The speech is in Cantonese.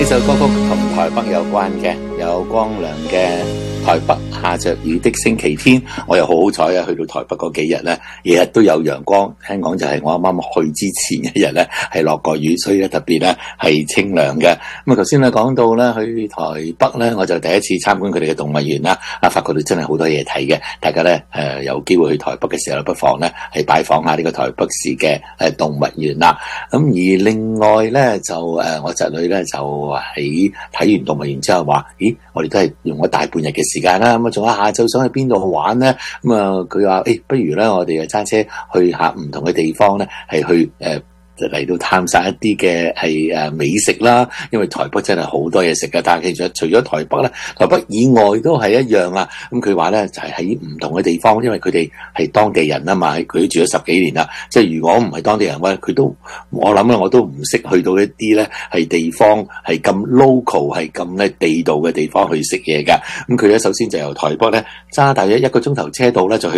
呢首歌曲同台北有關嘅，有光良嘅台北下着雨的星期天。我又好彩啊，去到台北嗰幾日咧，日日都有陽光。聽講就係我啱啱去之前一日咧係落過雨，所以咧特別咧係清涼嘅。咁啊頭先咧講到咧去台北咧，我就第一次參觀佢哋嘅動物園啦，發覺到真係好多嘢睇嘅。大家咧有機會去台北嘅時候，不妨咧係拜訪下呢個台北市嘅動物園啦。咁而另外咧就我侄女咧就喺睇完動物園之後話，咦，我哋都係用咗大半日嘅時間啦，咁啊仲有下晝想去邊度玩咧？咁啊佢話不如咧我哋啊揸車去下唔同嘅地方咧，係去嚟到探索一啲嘅係美食啦，因為台北真係好多嘢食㗎。但係其實除咗台北咧，台北以外都係一樣啊。咁佢話咧就係喺唔同嘅地方，因為佢哋係當地人啊嘛，佢住咗10幾年啦。即係如果唔係當地人咧，我諗咧我都唔識去到一啲咧係地方係咁 local 係咁咧地道嘅地方去食嘢㗎。咁佢咧首先就由台北咧揸大約1個鐘頭車度咧就去